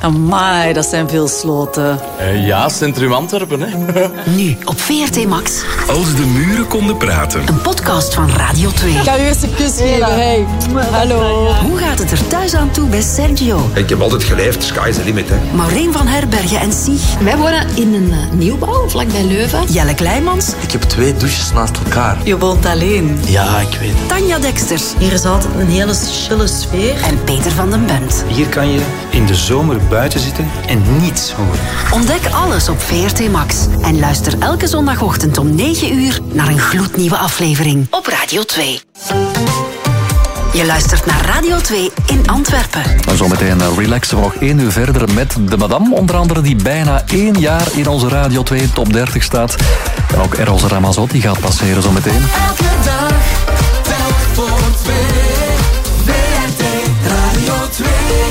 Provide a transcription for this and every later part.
Amai, dat zijn veel sloten. Ja, Centrum Antwerpen, hè. Nu op VRT Max. Als de muren konden praten. Een podcast van Radio 2. Ik ga u eerst een kus geven, hey. Hallo. Hoe gaat het er thuis aan toe bij Sergio? Ik heb altijd geleefd, sky is the limit. Hè. Maureen van Herbergen en Sieg. Wij wonen in een nieuwbouw, vlakbij Leuven. Jelle Kleimans. Ik heb 2 douches naast elkaar. Je woont alleen. Ja, ik weet het. Tanja Deksters. Hier is altijd een hele chille sfeer. En Peter van den Bent. Hier kan je in de zomer buiten zitten en niets horen. Ontdek alles op VRT Max. En luister elke zondagochtend om 9 uur naar een gloednieuwe aflevering op Radio 2. Je luistert naar Radio 2 in Antwerpen. En zometeen relaxen we nog 1 uur verder met de madame. Onder andere die bijna 1 jaar in onze Radio 2 top 30 staat. En ook Eros Ramazzotti gaat passeren zometeen. Elke dag, telk voor 2. VRT Radio 2.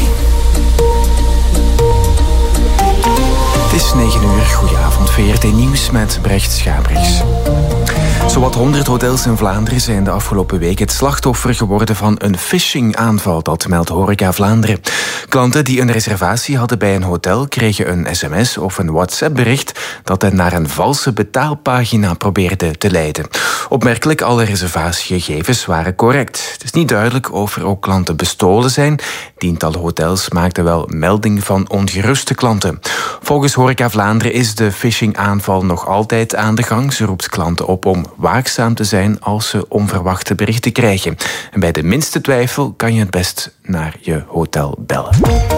Het is 9 uur, goedenavond. VRT Nieuws met Brecht Schabriks. Zowat 100 hotels in Vlaanderen zijn de afgelopen week het slachtoffer geworden van een phishing-aanval, dat meldt Horeca Vlaanderen. Klanten die een reservatie hadden bij een hotel kregen een sms of een WhatsApp-bericht dat hen naar een valse betaalpagina probeerde te leiden. Opmerkelijk, alle reservatiegegevens waren correct. Het is niet duidelijk of er ook klanten bestolen zijn. Tientallen hotels maakten wel melding van ongeruste klanten. Volgens Horeca Vlaanderen is de phishing-aanval nog altijd aan de gang. Ze roept klanten op om waakzaam te zijn als ze onverwachte berichten krijgen. En bij de minste twijfel kan je het best naar je hotel bellen.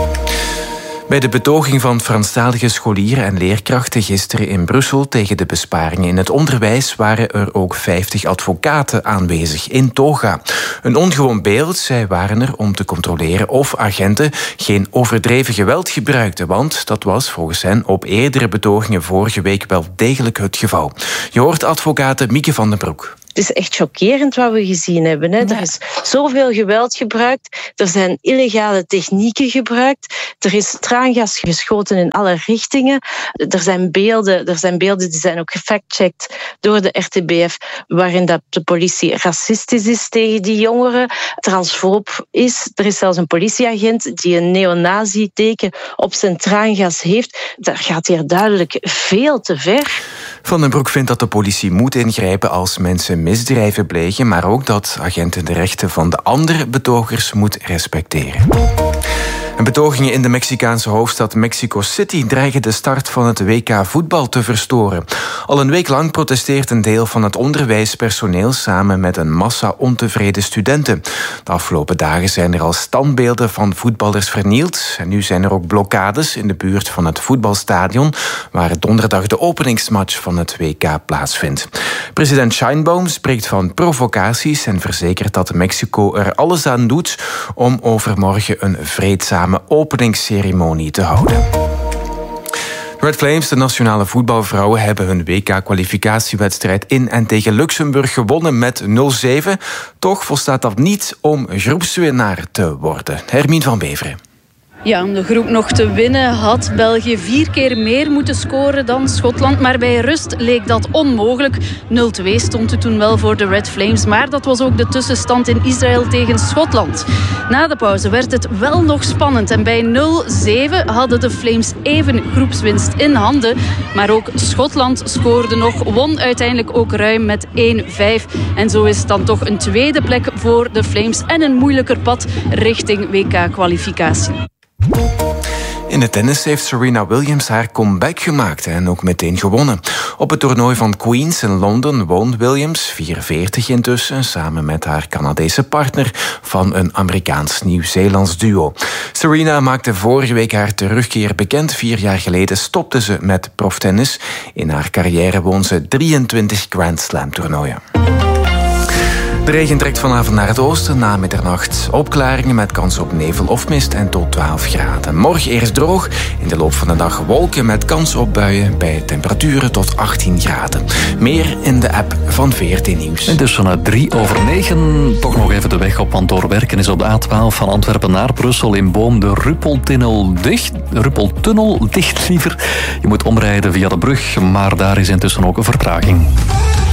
Bij de betoging van Franstalige scholieren en leerkrachten gisteren in Brussel tegen de besparingen in het onderwijs waren er ook 50 advocaten aanwezig in toga. Een ongewoon beeld, zij waren er om te controleren of agenten geen overdreven geweld gebruikten, want dat was volgens hen op eerdere betogingen vorige week wel degelijk het geval. Je hoort advocaat Mieke van den Broek. Het is echt chockerend wat we gezien hebben. Hè. Er is zoveel geweld gebruikt. Er zijn illegale technieken gebruikt. Er is traangas geschoten in alle richtingen. Er zijn beelden die zijn ook gefactcheckt door de RTBF, waarin dat de politie racistisch is tegen die jongeren, transfoob is. Er is zelfs een politieagent die een neonazi-teken op zijn traangas heeft. Dat gaat hier duidelijk veel te ver. Van den Broek vindt dat de politie moet ingrijpen als mensen misdrijven plegen, maar ook dat agenten de rechten van de andere betogers moet respecteren. En betogingen in de Mexicaanse hoofdstad Mexico City dreigen de start van het WK voetbal te verstoren. Al een week lang protesteert een deel van het onderwijspersoneel samen met een massa ontevreden studenten. De afgelopen dagen zijn er al standbeelden van voetballers vernield. En nu zijn er ook blokkades in de buurt van het voetbalstadion, waar donderdag de openingsmatch van het WK plaatsvindt. President Sheinbaum spreekt van provocaties en verzekert dat Mexico er alles aan doet om overmorgen een vreedzame openingsceremonie te houden. Red Flames, de nationale voetbalvrouwen, hebben hun WK-kwalificatiewedstrijd in en tegen Luxemburg gewonnen met 0-7. Toch volstaat dat niet om groepswinnaar te worden. Hermine van Beveren. Ja, om de groep nog te winnen had België 4 keer meer moeten scoren dan Schotland. Maar bij rust leek dat onmogelijk. 0-2 stond het toen wel voor de Red Flames. Maar dat was ook de tussenstand in Israël tegen Schotland. Na de pauze werd het wel nog spannend. En bij 0-7 hadden de Flames even groepswinst in handen. Maar ook Schotland scoorde nog, won uiteindelijk ook ruim met 1-5. En zo is het dan toch een tweede plek voor de Flames en een moeilijker pad richting WK-kwalificatie. In het tennis heeft Serena Williams haar comeback gemaakt en ook meteen gewonnen. Op het toernooi van Queens in Londen won Williams, 44 intussen, samen met haar Canadese partner van een Amerikaans-Nieuw-Zeelands duo. Serena maakte vorige week haar terugkeer bekend. 4 jaar geleden stopte ze met proftennis. In haar carrière won ze 23 Grand Slam toernooien. De regen trekt vanavond naar het oosten, na middernacht opklaringen met kans op nevel of mist en tot 12 graden. Morgen eerst droog, in de loop van de dag wolken met kans op buien bij temperaturen tot 18 graden. Meer in de app van VRT Nieuws. En dus vanuit 3:03, toch nog even de weg op, want doorwerken is op de A12 van Antwerpen naar Brussel in Boom de Ruppeltunnel dicht liever. Je moet omrijden via de brug, maar daar is intussen ook een vertraging.